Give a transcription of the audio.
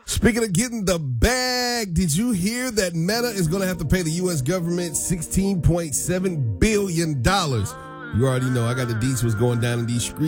Speaking of getting the bag, did you hear that Meta is going to have to pay the U.S. government $16.7 billion? You already know I got the deets what's going down in these streets.